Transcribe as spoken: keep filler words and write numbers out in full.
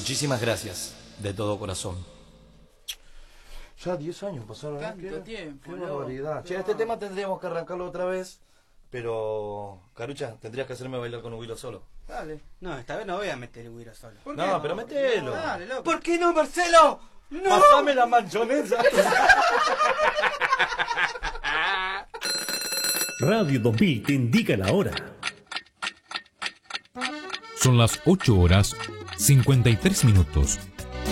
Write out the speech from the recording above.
muchísimas gracias, de todo corazón. Ya diez años pasaron. Tanto ¿Qué, tiempo, qué loco. barbaridad. Che, este tema tendríamos que arrancarlo otra vez, pero... Carucha, tendrías que hacerme bailar con Huilo solo. Dale. No, esta vez no voy a meter el güiro solo. ¿Por No, qué pero metelo. Dale, loco. ¿Por qué no, Marcelo? ¡No! ¡Pasame la manchonesa! Radio dos mil te indica la hora. Son las ocho horas cincuenta y tres minutos.